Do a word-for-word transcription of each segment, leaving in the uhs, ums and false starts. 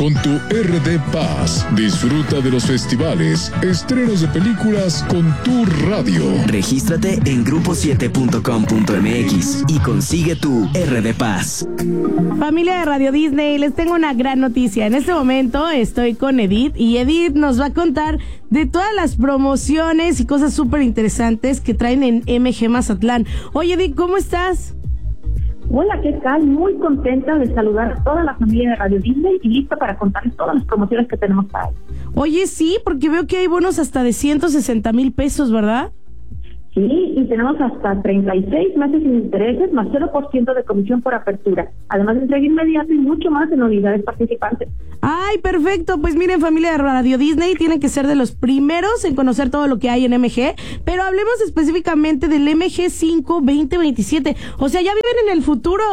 Con tu R D Paz, disfruta de los festivales, estrenos de películas con tu radio. Regístrate en grupo siete punto com punto m x y consigue tu R D Paz. Familia de Radio Disney, les tengo una gran noticia. En este momento estoy con Edith y Edith nos va a contar de todas las promociones y cosas súper interesantes que traen en M G Mazatlán. Oye, Edith, ¿cómo estás? Hola, ¿qué tal? Muy contenta de saludar a toda la familia de Radio Disney y lista para contarles todas las promociones que tenemos para hoy. Oye, sí, porque veo que hay bonos hasta de ciento sesenta mil pesos, ¿verdad? Sí, y tenemos hasta treinta y seis meses sin intereses más cero por ciento de comisión por apertura. Además de entrega inmediata y mucho más en unidades participantes. Ay, perfecto. Pues miren, familia de Radio Disney, tienen que ser de los primeros en conocer todo lo que hay en M G, pero hablemos específicamente del M G cinco veinte veintisiete. O sea, ya viven en el futuro.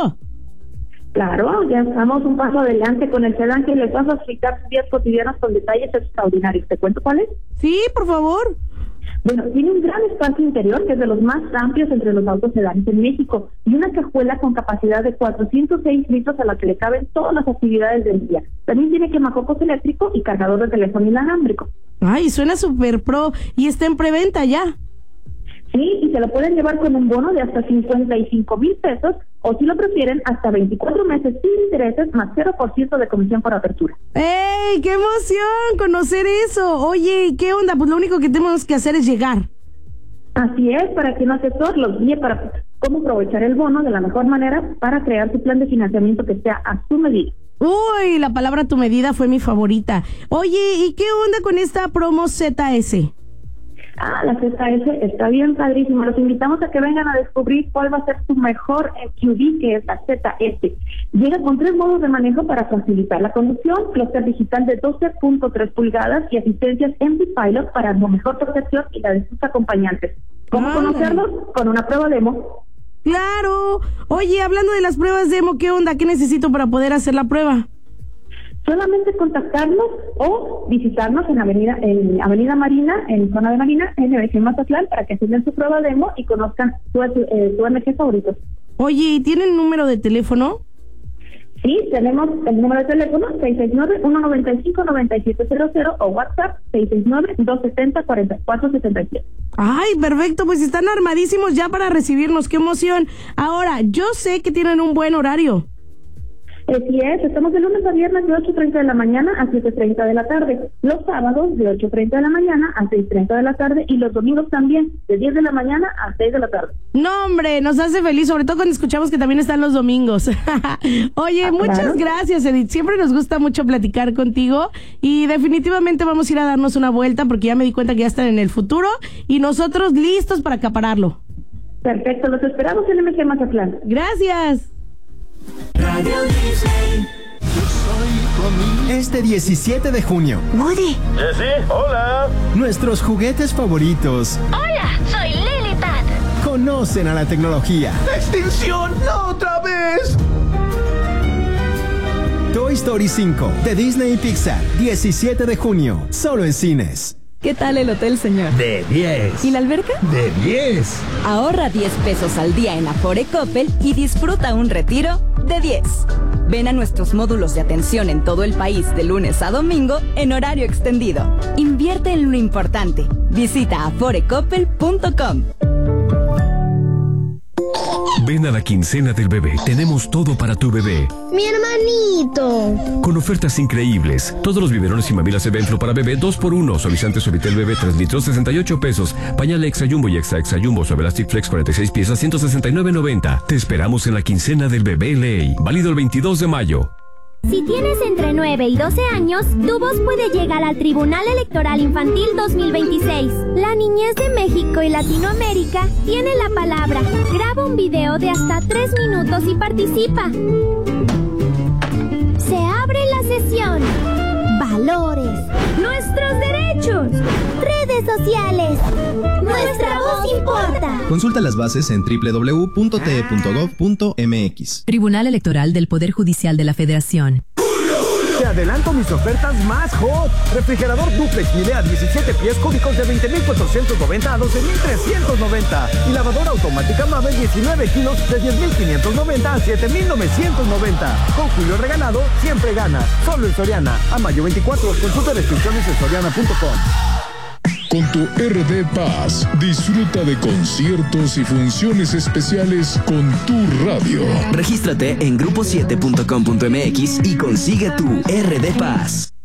Claro, ya estamos un paso adelante con el sedán que les vamos a explicar sus días cotidianos con detalles extraordinarios. ¿Te cuento cuál es? Sí, por favor. Bueno, tiene un gran espacio interior que es de los más amplios entre los autos sedanes en México y una cajuela con capacidad de cuatrocientos seis litros a la que le caben todas las actividades del día. También tiene quemacocos eléctrico y cargador de teléfono inalámbrico. Ay, suena súper pro y está en preventa ya. Sí, y se lo pueden llevar con un bono de hasta cincuenta y cinco mil pesos o si lo prefieren hasta veinticuatro meses sin intereses más cero por ciento de comisión por apertura. ¡Ey, qué emoción conocer eso! Oye, ¿qué onda? Pues lo único que tenemos que hacer es llegar. Así es, para que un asesor los guíe para cómo aprovechar el bono de la mejor manera para crear su plan de financiamiento que sea a su medida. Uy, la palabra tu medida fue mi favorita. Oye, ¿y qué onda con esta promo Z S? Ah, la Z S está bien padrísima. Los invitamos a que vengan a descubrir cuál va a ser su mejor S U V, que es la Z S. Llega con tres modos de manejo para facilitar la conducción, clúster digital de doce punto tres pulgadas y asistencias M V Pilot para la mejor protección y la de sus acompañantes. ¿Cómo ah, conocerlos? Con una prueba demo. ¡Claro! Oye, hablando de las pruebas demo, ¿qué onda? ¿Qué necesito para poder hacer la prueba? Solamente contactarnos o visitarnos en Avenida en Avenida Marina, en zona de Marina, en M G Mazatlán, para que hagan su prueba demo y conozcan su, eh, su M G favorito. Oye, ¿y tienen número de teléfono? Sí, tenemos el número de teléfono seis seis nueve, uno nueve cinco, nueve siete cero cero o WhatsApp seis seis nueve, dos siete cero, cuatro cuatro siete siete. Ay, perfecto, pues están armadísimos ya para recibirnos, qué emoción. Ahora, yo sé que tienen un buen horario. Así es, estamos de lunes a viernes de ocho treinta de la mañana a siete treinta de la tarde, los sábados de ocho treinta de la mañana a seis treinta de la tarde y los domingos también de diez de la mañana a seis de la tarde. No, hombre, nos hace feliz, sobre todo cuando escuchamos que también están los domingos. Oye, ah, muchas claro. gracias, Edith, siempre nos gusta mucho platicar contigo y definitivamente vamos a ir a darnos una vuelta porque ya me di cuenta que ya están en el futuro y nosotros listos para acapararlo. Perfecto, los esperamos en M G Mazatlán. Gracias. Radio Disney. Este diecisiete de junio. Woody. Jessie, hola. Nuestros juguetes favoritos. Hola, soy Lilipad. Conocen a la tecnología. ¡Extinción! ¡No otra vez! Toy Story cinco de Disney y Pixar. diecisiete de junio. Solo en cines. ¿Qué tal el hotel, señor? De diez. ¿Y la alberca? De diez. Ahorra diez pesos al día en Afore Coppel y disfruta un retiro de diez. Ven a nuestros módulos de atención en todo el país de lunes a domingo en horario extendido. Invierte en lo importante. Visita afore coppel punto com. Ven a la quincena del bebé. Tenemos todo para tu bebé. ¡Mi hermanito! Con ofertas increíbles. Todos los biberones y mamilas Evenflo para bebé dos por uno. Suavizante Suavitel bebé tres litros, sesenta y ocho pesos. Pañal Extra Jumbo y Extra Extra Jumbo Suavelastic Flex cuarenta y seis piezas, ciento sesenta y nueve noventa. Te esperamos en la quincena del bebé Ley. Válido el veintidós de mayo. Si tienes entre nueve y doce años, tu voz puede llegar al Tribunal Electoral Infantil dos mil veintiséis. La niñez de México y Latinoamérica tiene la palabra. Graba un video de hasta tres minutos y participa. Se abre la sesión. Valores. Nuestros derechos. Redes sociales. Nuestra voz importa. Consulta las bases en doble u doble u doble u punto t e punto gov punto m x. Tribunal Electoral del Poder Judicial de la Federación. Se adelanto mis ofertas más hot. Refrigerador duplex Midea diecisiete pies cúbicos de veinte mil cuatrocientos noventa a doce mil trescientos noventa. Y lavadora automática Mave diecinueve kilos de diez mil quinientos noventa a siete mil novecientos noventa. Con Julio regalado, siempre gana. Solo en Soriana. A mayo veinticuatro. Consulta restricciones en soriana punto com. Con tu R D Paz, disfruta de conciertos y funciones especiales con tu radio. Regístrate en grupo siete punto com punto m x y consigue tu R D Paz.